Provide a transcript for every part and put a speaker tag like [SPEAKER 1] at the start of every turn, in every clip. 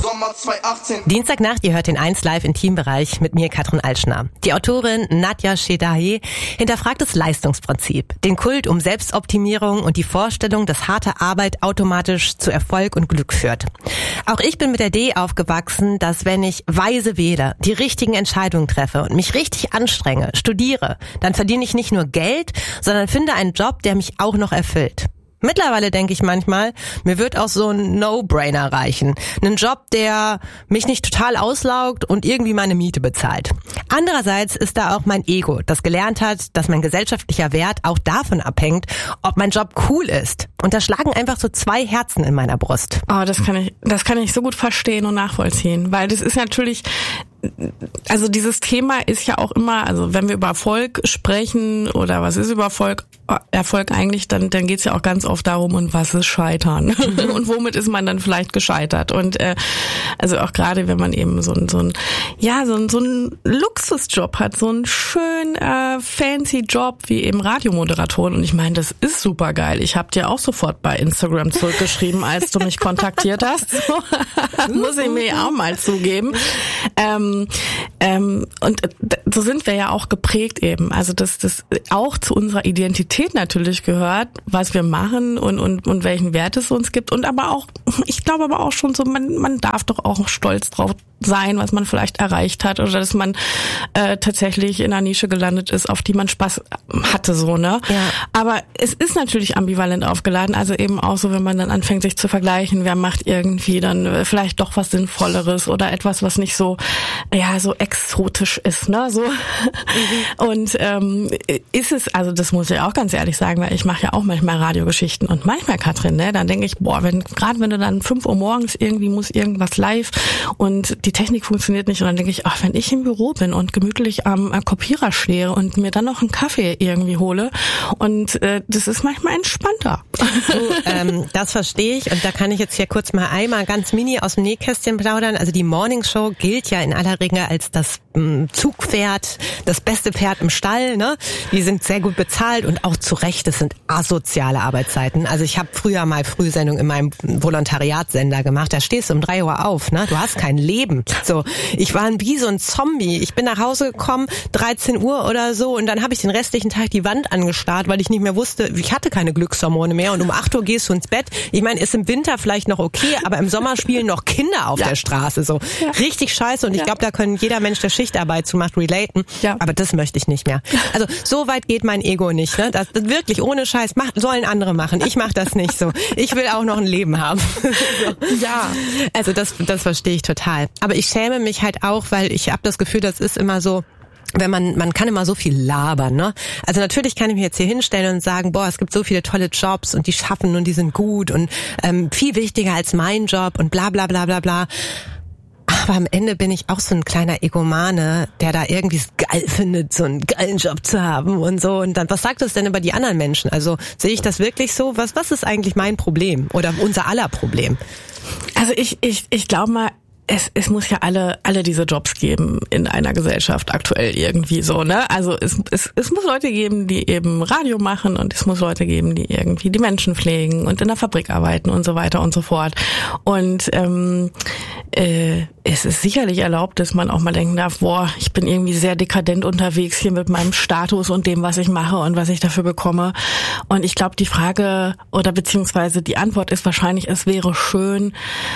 [SPEAKER 1] Sommer 2018.
[SPEAKER 2] Dienstagnacht, ihr hört den 1 Live Intimbereich mit mir, Katrin Altschner. Die Autorin Nadja Shedahi hinterfragt das Leistungsprinzip, den Kult um Selbstoptimierung und die Vorstellung, dass harte Arbeit automatisch zu Erfolg und Glück führt. Auch ich bin mit der Idee aufgewachsen, dass wenn ich weise wähle, die richtigen Entscheidungen treffe und mich richtig anstrenge, studiere, dann verdiene ich nicht nur Geld, sondern finde einen Job, der mich auch noch erfüllt. Mittlerweile denke ich manchmal, mir wird auch so ein No-Brainer reichen. Einen Job, der mich nicht total auslaugt und irgendwie meine Miete bezahlt. Andererseits ist da auch mein Ego, das gelernt hat, dass mein gesellschaftlicher Wert auch davon abhängt, ob mein Job cool ist. Und da schlagen einfach so 2 Herzen in meiner Brust.
[SPEAKER 3] Oh, das kann ich so gut verstehen und nachvollziehen, weil das ist natürlich, also dieses Thema ist ja auch immer, also wenn wir über Erfolg sprechen oder was ist Erfolg eigentlich, dann geht's ja auch ganz oft darum, und was ist Scheitern und womit ist man dann vielleicht gescheitert, und also auch gerade wenn man eben so einen Luxusjob hat, so einen schön fancy Job wie eben Radiomoderatorin, und ich meine, das ist super geil. Ich habe dir auch sofort bei Instagram zurückgeschrieben, als du mich kontaktiert hast. Muss ich mir auch mal zugeben. Und so sind wir ja auch geprägt eben. Also dass das auch zu unserer Identität natürlich gehört, was wir machen und welchen Wert es uns gibt. Und aber auch, ich glaube aber auch schon so, man darf doch auch stolz drauf sein, was man vielleicht erreicht hat, oder dass man tatsächlich in einer Nische gelandet ist, auf die man Spaß hatte, so, ne? Ja. Aber es ist natürlich ambivalent aufgeladen, also eben auch so, wenn man dann anfängt, sich zu vergleichen, wer macht irgendwie dann vielleicht doch was Sinnvolleres oder etwas, was nicht so, ja, so exotisch ist, ne? So. Und ist es, also das muss ich auch ganz ehrlich sagen, weil ich mache ja auch manchmal Radiogeschichten, und manchmal, Katrin, ne, dann denke ich, boah, wenn du dann 5 Uhr morgens irgendwie muss irgendwas live und die Technik funktioniert nicht, und dann denke ich, ach, wenn ich im Büro bin und gemütlich am Kopierer stehe und mir dann noch einen Kaffee irgendwie hole, und das ist manchmal entspannter.
[SPEAKER 2] Du, das verstehe ich, und da kann ich jetzt hier kurz mal einmal ganz mini aus dem Nähkästchen plaudern. Also die Morningshow gilt ja in aller Regel als das Zugpferd, das beste Pferd im Stall, ne? Die sind sehr gut bezahlt und auch zu Recht, das sind asoziale Arbeitszeiten. Also ich habe früher mal Frühsendung in meinem Volontariatssender gemacht, da stehst du um 3 Uhr auf, ne? Du hast kein Leben. So, ich war wie so ein Zombie. Ich bin nach Hause gekommen, 13 Uhr oder so, und dann habe ich den restlichen Tag die Wand angestarrt, weil ich nicht mehr wusste, ich hatte keine Glückshormone mehr, und um 8 Uhr gehst du ins Bett. Ich meine, ist im Winter vielleicht noch okay, aber im Sommer spielen noch Kinder auf der Straße, so. Ja. Richtig scheiße, und ich glaube, da können jeder Mensch, der Schichtarbeit zumacht, relaten. Ja. Aber das möchte ich nicht mehr. Also so weit geht mein Ego nicht, ne? Das wirklich ohne Scheiß sollen andere machen. Ich mache das nicht so. Ich will auch noch ein Leben haben. So. Ja. Also das verstehe ich total. Aber ich schäme mich halt auch, weil ich habe das Gefühl, das ist immer so, wenn man kann immer so viel labern, ne? Also natürlich kann ich mich jetzt hier hinstellen und sagen, boah, es gibt so viele tolle Jobs und die schaffen und die sind gut und viel wichtiger als mein Job und bla bla bla bla bla. Aber am Ende bin ich auch so ein kleiner Egomane, der da irgendwie es geil findet, so einen geilen Job zu haben und so. Und dann, was sagt das denn über die anderen Menschen? Also sehe ich das wirklich so? Was ist eigentlich mein Problem oder unser aller Problem?
[SPEAKER 3] Also ich glaube mal, es muss ja alle diese Jobs geben in einer Gesellschaft aktuell irgendwie so, ne? Also es muss Leute geben, die eben Radio machen, und es muss Leute geben, die irgendwie die Menschen pflegen und in der Fabrik arbeiten und so weiter und so fort. Und es ist sicherlich erlaubt, dass man auch mal denken darf, boah, ich bin irgendwie sehr dekadent unterwegs hier mit meinem Status und dem, was ich mache und was ich dafür bekomme. Und ich glaube, die Frage oder beziehungsweise die Antwort ist wahrscheinlich, es wäre schön,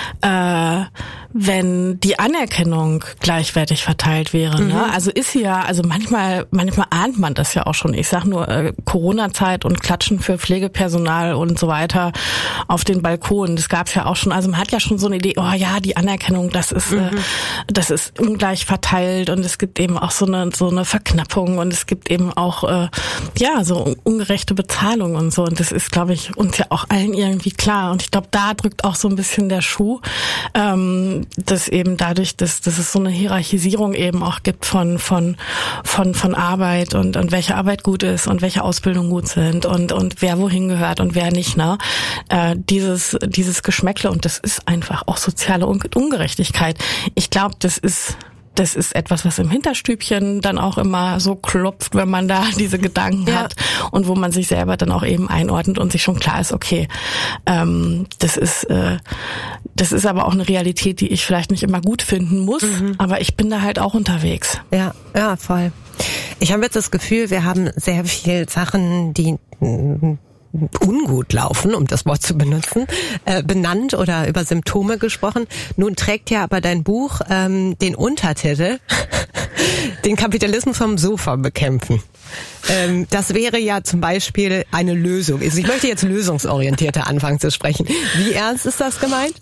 [SPEAKER 3] wenn die Anerkennung gleichwertig verteilt wäre. Ne? Also ist sie ja, also manchmal ahnt man das ja auch schon. Ich sag nur Corona-Zeit und Klatschen für Pflegepersonal und so weiter auf den Balkonen. Das gab's ja auch schon. Also man hat ja schon so eine Idee, oh ja, die Anerkennung, das ist ungleich verteilt, und es gibt eben auch so eine Verknappung, und es gibt eben auch so ungerechte Bezahlung und so. Und das ist, glaube ich, uns ja auch allen irgendwie klar. Und ich glaube, da drückt auch so ein bisschen der Schuh, dass eben dadurch, dass es so eine Hierarchisierung eben auch gibt von Arbeit und welche Arbeit gut ist und welche Ausbildung gut sind und wer wohin gehört und wer nicht, ne? Dieses Geschmäckle, und das ist einfach auch soziale Ungerechtigkeit. Ich glaube, das ist das ist etwas, was im Hinterstübchen dann auch immer so klopft, wenn man da diese Gedanken hat und wo man sich selber dann auch eben einordnet und sich schon klar ist, okay, das ist aber auch eine Realität, die ich vielleicht nicht immer gut finden muss, aber ich bin da halt auch unterwegs.
[SPEAKER 2] Ja, voll. Ich habe jetzt das Gefühl, wir haben sehr viel Sachen, die ungut laufen, um das Wort zu benutzen, benannt oder über Symptome gesprochen. Nun trägt ja aber dein Buch den Untertitel den Kapitalismus vom Sofa bekämpfen. Das wäre ja zum Beispiel eine Lösung. Also ich möchte jetzt lösungsorientierter anfangen zu sprechen. Wie ernst ist das gemeint?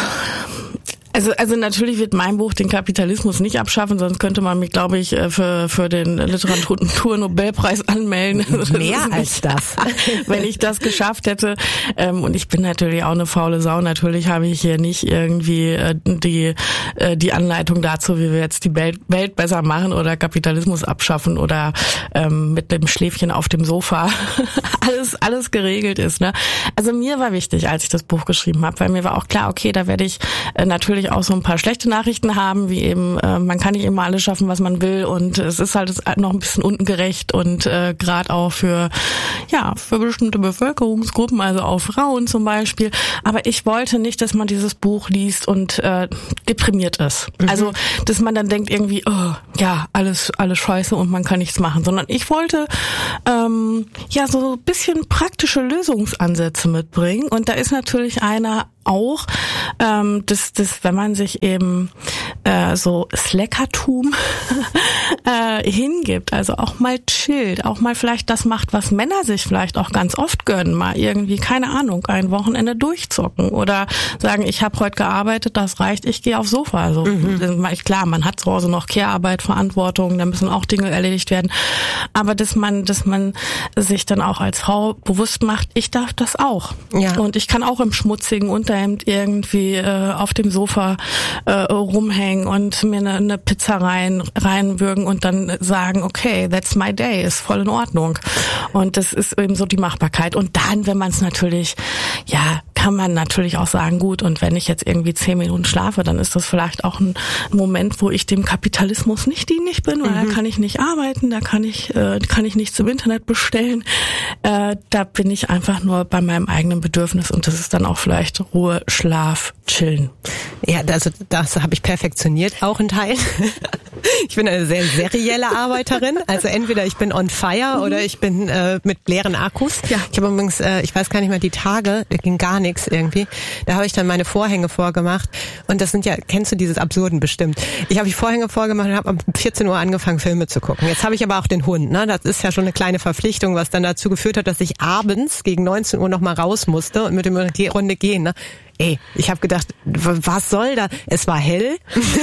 [SPEAKER 3] Also natürlich wird mein Buch den Kapitalismus nicht abschaffen, sonst könnte man mich, glaube ich, für den Literaturnobelpreis anmelden.
[SPEAKER 2] Mehr als das.
[SPEAKER 3] Wenn ich das geschafft hätte. Und ich bin natürlich auch eine faule Sau. Natürlich habe ich hier nicht irgendwie die Anleitung dazu, wie wir jetzt die Welt besser machen oder Kapitalismus abschaffen oder mit dem Schläfchen auf dem Sofa alles geregelt ist. Ne? Also mir war wichtig, als ich das Buch geschrieben habe, weil mir war auch klar, okay, da werde ich natürlich auch so ein paar schlechte Nachrichten haben, wie eben, man kann nicht immer alles schaffen, was man will und es ist halt noch ein bisschen ungerecht und gerade auch für bestimmte Bevölkerungsgruppen, also auch Frauen zum Beispiel. Aber ich wollte nicht, dass man dieses Buch liest und deprimiert ist. Also, dass man dann denkt irgendwie, alles scheiße und man kann nichts machen, sondern ich wollte so ein bisschen praktische Lösungsansätze mitbringen und da ist natürlich einer auch, dass wenn man sich eben so Slackertum hingibt, also auch mal chillt, auch mal vielleicht das macht, was Männer sich vielleicht auch ganz oft gönnen, mal irgendwie, keine Ahnung, ein Wochenende durchzocken oder sagen, ich habe heute gearbeitet, das reicht, ich gehe aufs Sofa. Also klar, man hat zu Hause noch Care-Arbeit, Verantwortung, da müssen auch Dinge erledigt werden, aber dass man sich dann auch als Frau bewusst macht, ich darf das auch. Ja. Und ich kann auch im schmutzigen Unterhemd irgendwie auf dem Sofa rumhängen und mir eine Pizza reinwürgen und dann sagen, okay, that's my day, ist voll in Ordnung. Und das ist eben so die Machbarkeit. Und dann, wenn man es natürlich, kann man natürlich auch sagen, gut, und wenn ich jetzt irgendwie 10 Minuten schlafe, dann ist das vielleicht auch ein Moment, wo ich dem Kapitalismus nicht dienlich bin, weil da kann ich nicht arbeiten, da kann ich nichts im Internet bestellen. Da bin ich einfach nur bei meinem eigenen Bedürfnis und das ist dann auch vielleicht Ruhe, Schlaf, Chillen. Ja, also das habe ich perfektioniert, auch in Teilen. Ich bin eine sehr serielle Arbeiterin, also entweder ich bin on fire oder ich bin mit leeren Akkus. Ja. Ich habe übrigens, ich weiß gar nicht mehr, die Tage, da ging gar nichts irgendwie. Da habe ich dann meine Vorhänge vorgemacht und das sind ja, kennst du dieses Absurden bestimmt. Ich habe die Vorhänge vorgemacht und habe um 14 Uhr angefangen, Filme zu gucken. Jetzt habe ich aber auch den Hund, ne? Das ist ja schon eine kleine Verpflichtung, was dann dazu geführt hat, dass ich abends gegen 19 Uhr noch mal raus musste und mit dem Runde gehen, ne? Ey, ich habe gedacht, was soll da? Es war hell.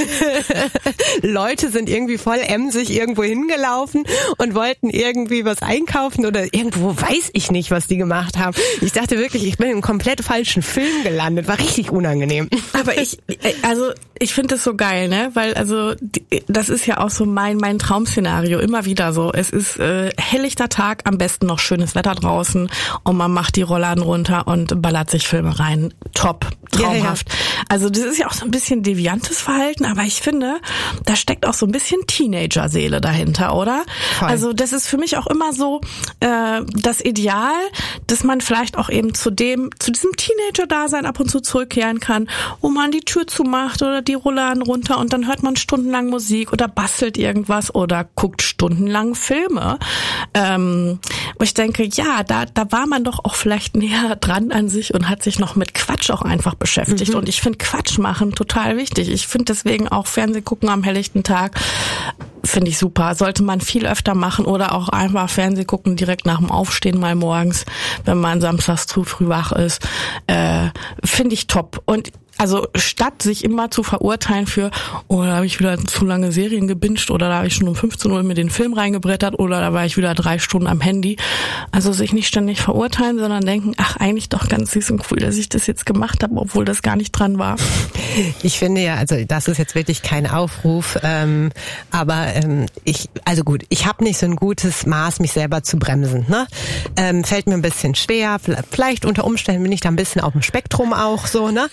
[SPEAKER 3] Leute sind irgendwie voll emsig irgendwo hingelaufen und wollten irgendwie was einkaufen oder irgendwo weiß ich nicht, was die gemacht haben. Ich dachte wirklich, ich bin in einem komplett falschen Film gelandet. War richtig unangenehm. Aber ich finde das so geil, ne? Weil das ist ja auch so mein Traumszenario. Immer wieder so. Es ist helllichter Tag, am besten noch schönes Wetter draußen und man macht die Rollladen runter und ballert sich Filme rein. Top. Traumhaft. Ja. Also das ist ja auch so ein bisschen deviantes Verhalten, aber ich finde, da steckt auch so ein bisschen Teenager-Seele dahinter, oder? Voll. Also das ist für mich auch immer so das Ideal, dass man vielleicht auch eben zu diesem Teenager-Dasein ab und zu zurückkehren kann, wo man die Tür zumacht oder die Rollladen runter und dann hört man stundenlang Musik oder bastelt irgendwas oder guckt stundenlang Filme. Und ich denke, ja, da war man doch auch vielleicht näher dran an sich und hat sich noch mit Quatsch auch einfach beschäftigt. Und ich finde Quatsch machen total wichtig. Ich finde deswegen auch Fernsehen gucken am helllichten Tag, finde ich super. Sollte man viel öfter machen oder auch einfach Fernsehen gucken direkt nach dem Aufstehen mal morgens, wenn man samstags zu früh wach ist. Finde ich top. Und also statt sich immer zu verurteilen für, da habe ich wieder zu lange Serien gebinged oder da habe ich schon um 15 Uhr mir den Film reingebrettert oder da war ich wieder 3 Stunden am Handy. Also sich nicht ständig verurteilen, sondern denken, ach, eigentlich doch ganz süß und cool, dass ich das jetzt gemacht habe, obwohl das gar nicht dran war. Ich finde ja, also das ist jetzt wirklich kein Aufruf, aber ich habe nicht so ein gutes Maß, mich selber zu bremsen. Ne? Fällt mir ein bisschen schwer, vielleicht unter Umständen bin ich da ein bisschen auf dem Spektrum auch so, ne?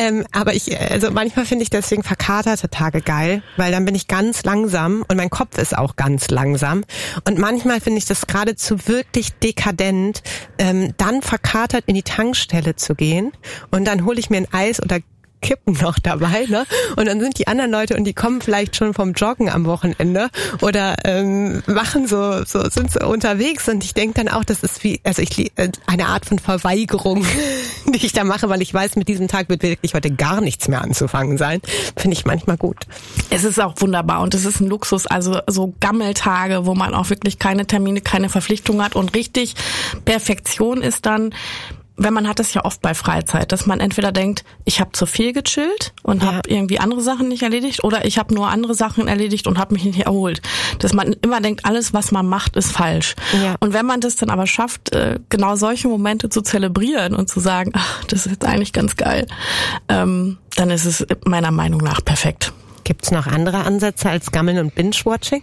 [SPEAKER 2] Aber also manchmal finde ich deswegen verkaterte Tage geil, weil dann bin ich ganz langsam und mein Kopf ist auch ganz langsam. Und manchmal finde ich das geradezu wirklich dekadent, dann verkatert in die Tankstelle zu gehen und dann hole ich mir ein Eis oder Kippen noch dabei, ne? Und dann sind die anderen Leute und die kommen vielleicht schon vom Joggen am Wochenende oder machen sind so unterwegs und ich denke dann auch, das ist eine Art von Verweigerung, die ich da mache, weil ich weiß, mit diesem Tag wird wirklich heute gar nichts mehr anzufangen sein. Finde ich manchmal gut.
[SPEAKER 3] Es ist auch wunderbar und es ist ein Luxus, also so Gammeltage, wo man auch wirklich keine Termine, keine Verpflichtung hat und richtig Perfektion ist dann, wenn man hat es ja oft bei Freizeit, dass man entweder denkt, ich habe zu viel gechillt und habe irgendwie andere Sachen nicht erledigt oder ich habe nur andere Sachen erledigt und habe mich nicht erholt. Dass man immer denkt, alles, was man macht, ist falsch. Ja. Und wenn man das dann aber schafft, genau solche Momente zu zelebrieren und zu sagen, ach, das ist jetzt eigentlich ganz geil, dann ist es meiner Meinung nach perfekt.
[SPEAKER 2] Gibt's noch andere Ansätze als Gammeln und Binge-Watching?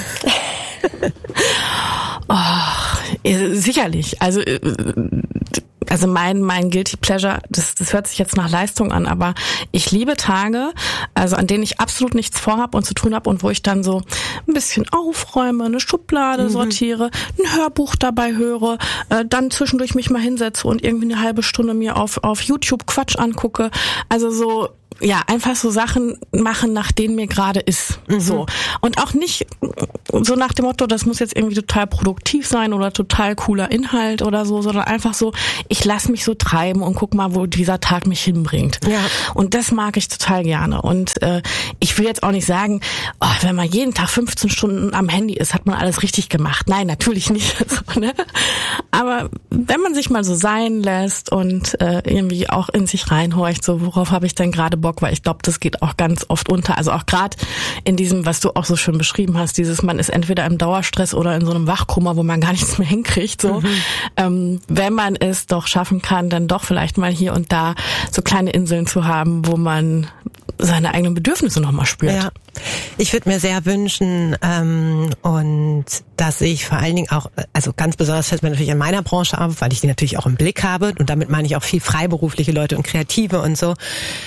[SPEAKER 3] Sicherlich. Also mein Guilty Pleasure, das hört sich jetzt nach Leistung an, aber ich liebe Tage, also an denen ich absolut nichts vorhab und zu tun habe und wo ich dann so ein bisschen aufräume, eine Schublade sortiere, ein Hörbuch dabei höre, dann zwischendurch mich mal hinsetze und irgendwie eine halbe Stunde mir auf YouTube Quatsch angucke. Also so, ja, einfach so Sachen machen, nach denen mir gerade ist. So. Und auch nicht so nach dem Motto, das muss jetzt irgendwie total produktiv sein oder total cooler Inhalt oder so, sondern einfach so, ich lasse mich so treiben und guck mal, wo dieser Tag mich hinbringt. Ja. Und das mag ich total gerne. Und ich will jetzt auch nicht sagen, wenn man jeden Tag 15 Stunden am Handy ist, hat man alles richtig gemacht. Nein, natürlich nicht. So, ne? Aber wenn man sich mal so sein lässt und irgendwie auch in sich reinhorcht, so worauf habe ich denn gerade Bock, weil ich glaube, das geht auch ganz oft unter. Also auch gerade in diesem, was du auch so schön beschrieben hast, dieses, man ist entweder im Dauerstress oder in so einem Wachkoma, wo man gar nichts mehr hinkriegt. So, wenn man es doch schaffen kann, dann doch vielleicht mal hier und da so kleine Inseln zu haben, wo man seine eigenen Bedürfnisse nochmal spürt. Ja.
[SPEAKER 2] Ich würde mir sehr wünschen und dass ich vor allen Dingen auch, also ganz besonders fällt mir natürlich in meiner Branche auf, weil ich die natürlich auch im Blick habe und damit meine ich auch viel freiberufliche Leute und Kreative und so.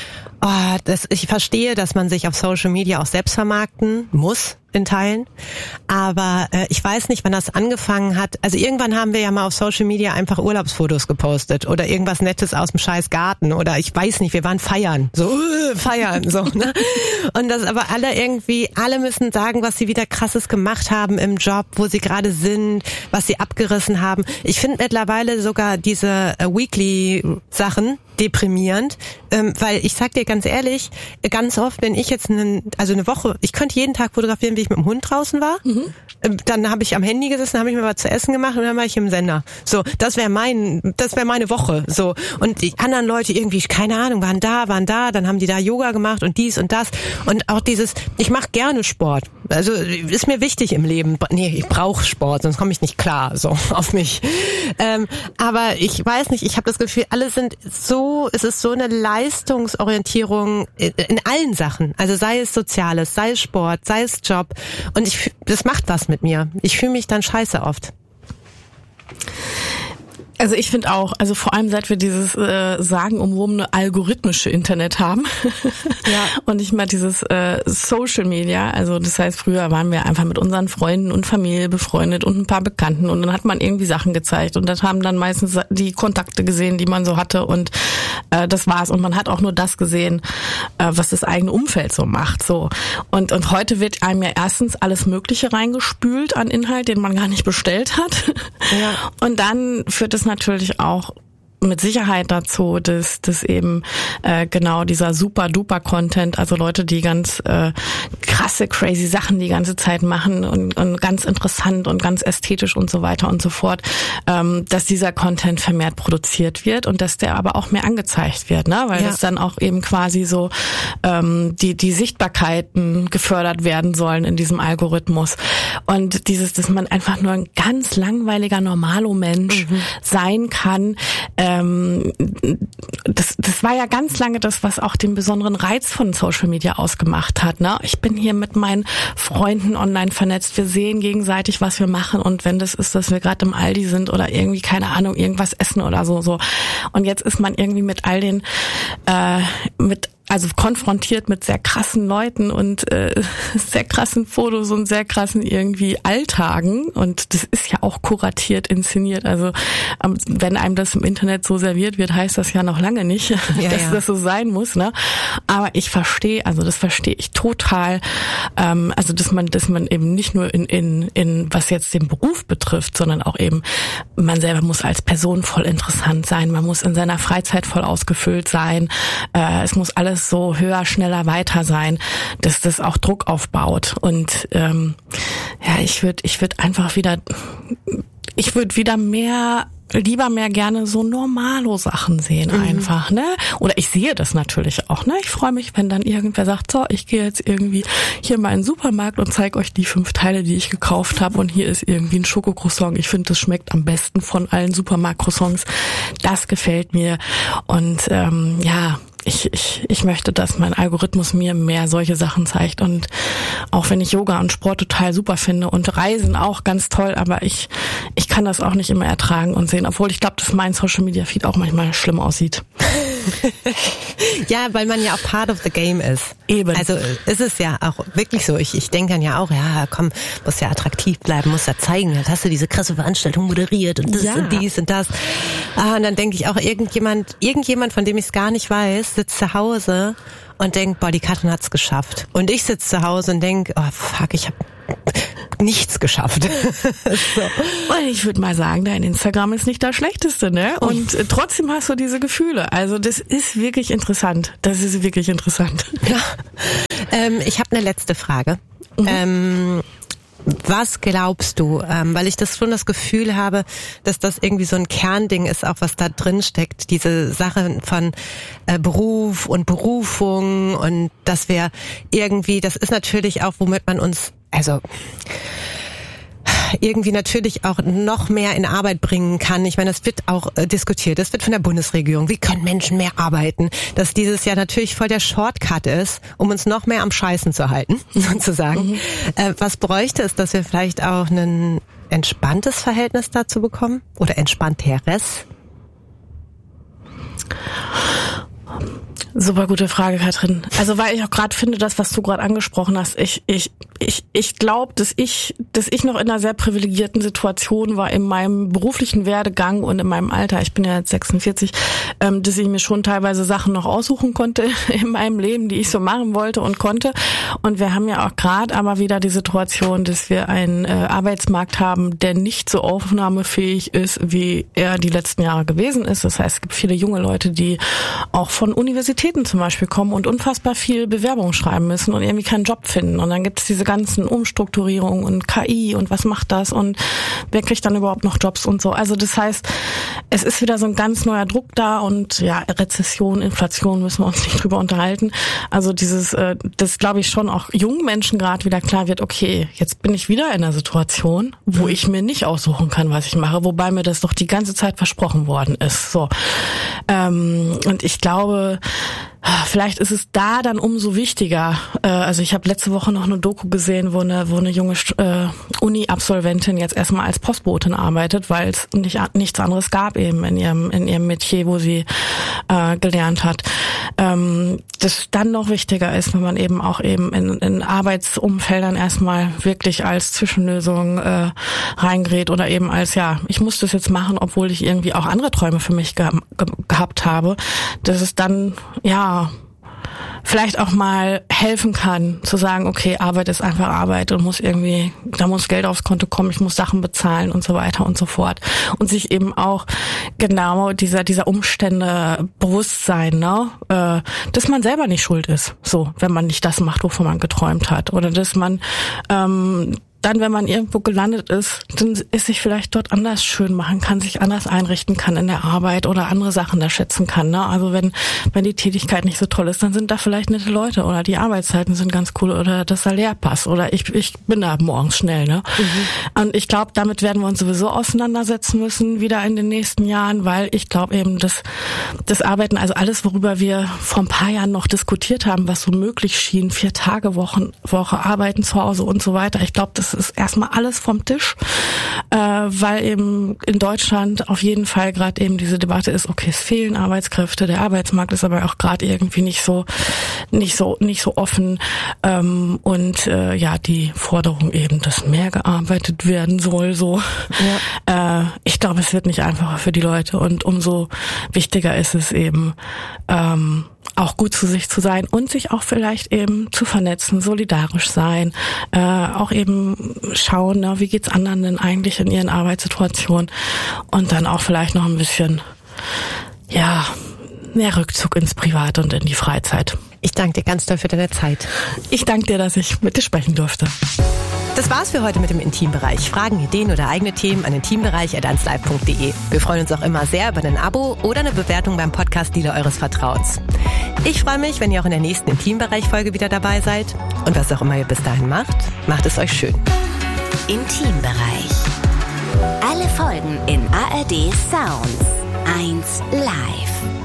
[SPEAKER 2] Ich verstehe, dass man sich auf Social Media auch selbst vermarkten muss in Teilen, aber ich weiß nicht, wann das angefangen hat. Also irgendwann haben wir ja mal auf Social Media einfach Urlaubsfotos gepostet oder irgendwas Nettes aus dem scheiß Garten oder ich weiß nicht, wir waren feiern, so ne? Und das aber alle müssen sagen, was sie wieder Krasses gemacht haben im Job, wo sie gerade sind, was sie abgerissen haben. Ich finde mittlerweile sogar diese Weekly-Sachen deprimierend, weil ich sag dir ganz ehrlich, ganz oft, wenn ich jetzt eine Woche, ich könnte jeden Tag fotografieren, wie ich mit dem Hund draußen war, dann habe ich am Handy gesessen, habe ich mir was zu essen gemacht und dann war ich im Sender. So, das wäre meine Woche. So, und die anderen Leute irgendwie, keine Ahnung, waren da, dann haben die da Yoga gemacht und dies und das und auch dieses, ich mache gerne Sport. Also ist mir wichtig im Leben. Nee, ich brauche Sport, sonst komme ich nicht klar so auf mich. Aber ich weiß nicht, ich habe das Gefühl, es ist so eine Leistungsorientierung in allen Sachen. Also sei es Soziales, sei es Sport, sei es Job. Und das macht was mit mir. Ich fühle mich dann scheiße oft.
[SPEAKER 3] Also ich finde auch, also vor allem seit wir dieses sagenumwobene algorithmische Internet haben und nicht mal dieses Social Media, also das heißt, früher waren wir einfach mit unseren Freunden und Familie befreundet und ein paar Bekannten und dann hat man irgendwie Sachen gezeigt und das haben dann meistens die Kontakte gesehen, die man so hatte und das war's und man hat auch nur das gesehen, was das eigene Umfeld so macht. So und heute wird einem ja erstens alles Mögliche reingespült an Inhalt, den man gar nicht bestellt hat und dann führt es natürlich auch mit Sicherheit dazu, dass eben genau dieser super-duper-Content, also Leute, die ganz krasse, crazy Sachen die ganze Zeit machen und ganz interessant und ganz ästhetisch und so weiter und so fort, dass dieser Content vermehrt produziert wird und dass der aber auch mehr angezeigt wird, ne? Weil das dann auch eben quasi so die Sichtbarkeiten gefördert werden sollen in diesem Algorithmus. Und dass man einfach nur ein ganz langweiliger Normalo-Mensch sein kann, das war ja ganz lange das, was auch den besonderen Reiz von Social Media ausgemacht hat. Ne? Ich bin hier mit meinen Freunden online vernetzt. Wir sehen gegenseitig, was wir machen. Und wenn das ist, dass wir gerade im Aldi sind oder irgendwie, keine Ahnung, irgendwas essen oder so. Und jetzt ist man irgendwie mit all den, also konfrontiert mit sehr krassen Leuten und sehr krassen Fotos und sehr krassen irgendwie Alltagen. Und das ist ja auch kuratiert, inszeniert. Also wenn einem das im Internet so serviert wird, heißt das ja noch lange nicht, dass das so sein muss. Ne? Aber ich verstehe, also das verstehe ich total. Also dass man eben nicht nur in was jetzt den Beruf betrifft, sondern auch eben, man selber muss als Person voll interessant sein. Man muss in seiner Freizeit voll ausgefüllt sein. Es muss alles so höher, schneller, weiter sein, dass das auch Druck aufbaut. Und ich würde einfach wieder lieber mehr gerne so normalo Sachen sehen einfach, ne? Oder ich sehe das natürlich auch, ne? Ich freue mich, wenn dann irgendwer sagt, so, ich gehe jetzt irgendwie hier mal in den Supermarkt und zeige euch die 5 Teile, die ich gekauft habe und hier ist irgendwie ein Schokocroissant. Ich finde, das schmeckt am besten von allen Supermarkt-Croissants. Das gefällt mir und ich möchte, dass mein Algorithmus mir mehr solche Sachen zeigt und auch wenn ich Yoga und Sport total super finde und Reisen auch ganz toll, aber ich kann das auch nicht immer ertragen und sehen, obwohl ich glaube, dass mein Social Media Feed auch manchmal schlimm aussieht.
[SPEAKER 2] Ja, weil man ja auch part of the game ist.
[SPEAKER 3] Eben.
[SPEAKER 2] Also ist es ja auch wirklich so. Ich denke dann ja auch, ja komm, muss ja attraktiv bleiben, muss ja zeigen, jetzt hast du diese krasse Veranstaltung moderiert und das und dies und das. Und dann denke ich auch, irgendjemand, von dem ich es gar nicht weiß, sitzt zu Hause und denkt, boah, die Katrin hat's geschafft. Und ich sitze zu Hause und denke, oh fuck, ich habe nichts geschafft. So.
[SPEAKER 3] Und ich würde mal sagen, dein Instagram ist nicht das Schlechteste, ne? Und trotzdem hast du diese Gefühle. Also das ist wirklich interessant. Das ist wirklich interessant.
[SPEAKER 2] Ja. Ich habe eine letzte Frage. Was glaubst du, weil ich das schon das Gefühl habe, dass das irgendwie so ein Kernding ist, auch was da drin steckt, diese Sache von Beruf und Berufung und dass wir irgendwie, das ist natürlich auch, womit man uns, also irgendwie natürlich auch noch mehr in Arbeit bringen kann. Ich meine, das wird auch diskutiert. Das wird von der Bundesregierung. Wie können Menschen mehr arbeiten? Dass dieses ja natürlich voll der Shortcut ist, um uns noch mehr am Scheißen zu halten, sozusagen. Was bräuchte es, dass wir vielleicht auch ein entspanntes Verhältnis dazu bekommen? Oder entspannteres?
[SPEAKER 3] Super gute Frage, Katrin. Also weil ich auch gerade finde, das, was du gerade angesprochen hast, ich glaube, dass ich noch in einer sehr privilegierten Situation war in meinem beruflichen Werdegang und in meinem Alter. Ich bin ja jetzt 46, dass ich mir schon teilweise Sachen noch aussuchen konnte in meinem Leben, die ich so machen wollte und konnte. Und wir haben ja auch gerade aber wieder die Situation, dass wir einen Arbeitsmarkt haben, der nicht so aufnahmefähig ist, wie er die letzten Jahre gewesen ist. Das heißt, es gibt viele junge Leute, die auch von Universitäten zum Beispiel kommen und unfassbar viel Bewerbung schreiben müssen und irgendwie keinen Job finden. Und dann gibt es diese ganzen Umstrukturierungen und KI und was macht das und wer kriegt dann überhaupt noch Jobs und so. Also das heißt, es ist wieder so ein ganz neuer Druck da und ja, Rezession, Inflation müssen wir uns nicht drüber unterhalten. Also das glaube ich schon auch jungen Menschen gerade wieder klar wird, okay, jetzt bin ich wieder in einer Situation, wo ich mir nicht aussuchen kann, was ich mache, wobei mir das doch die ganze Zeit versprochen worden ist. So. Und ich glaube, vielleicht ist es da dann umso wichtiger. Also ich habe letzte Woche noch eine Doku gesehen, wo eine junge Uni-Absolventin jetzt erstmal als Postbotin arbeitet, weil es nichts anderes gab eben in ihrem Metier, wo sie gelernt hat. Das dann noch wichtiger ist, wenn man eben auch eben in Arbeitsumfeldern erstmal wirklich als Zwischenlösung reingerät oder eben als, ja, ich muss das jetzt machen, obwohl ich irgendwie auch andere Träume für mich gehabt habe, dass es dann, ja, vielleicht auch mal helfen kann, zu sagen, okay, Arbeit ist einfach Arbeit und da muss Geld aufs Konto kommen, ich muss Sachen bezahlen und so weiter und so fort. Und sich eben auch genau dieser Umstände bewusst sein, ne? Dass man selber nicht schuld ist, so, wenn man nicht das macht, wovon man geträumt hat. Oder dass man dann, wenn man irgendwo gelandet ist, dann ist sich vielleicht dort anders schön machen kann, sich anders einrichten kann in der Arbeit oder andere Sachen da schätzen kann. Ne? Also wenn die Tätigkeit nicht so toll ist, dann sind da vielleicht nette Leute oder die Arbeitszeiten sind ganz cool oder das Salär passt oder ich bin da morgens schnell. Ne? Und ich glaube, damit werden wir uns sowieso auseinandersetzen müssen wieder in den nächsten Jahren, weil ich glaube eben, das Arbeiten, also alles, worüber wir vor ein paar Jahren noch diskutiert haben, was so möglich schien, 4-Tage-Woche, Arbeiten zu Hause und so weiter. Ich glaube, das ist erstmal alles vom Tisch, weil eben in Deutschland auf jeden Fall gerade eben diese Debatte ist, okay, es fehlen Arbeitskräfte, der Arbeitsmarkt ist aber auch gerade irgendwie nicht so offen und die Forderung eben, dass mehr gearbeitet werden soll, so. Ja. Ich glaube, es wird nicht einfacher für die Leute und umso wichtiger ist es eben, auch gut zu sich zu sein und sich auch vielleicht eben zu vernetzen, solidarisch sein, auch eben schauen, ne, wie geht's anderen denn eigentlich in ihren Arbeitssituationen und dann auch vielleicht noch ein bisschen, mehr Rückzug ins Private und in die Freizeit.
[SPEAKER 2] Ich danke dir ganz doll für deine Zeit.
[SPEAKER 3] Ich danke dir, dass ich mit dir sprechen durfte.
[SPEAKER 2] Das war's für heute mit dem Intimbereich. Fragen, Ideen oder eigene Themen an intimbereich@1live.de. Wir freuen uns auch immer sehr über ein Abo oder eine Bewertung beim Podcast-Dealer eures Vertrauens. Ich freue mich, wenn ihr auch in der nächsten Intimbereich-Folge wieder dabei seid. Und was auch immer ihr bis dahin macht es euch schön.
[SPEAKER 1] Intimbereich. Alle Folgen in ARD Sounds. 1 Live.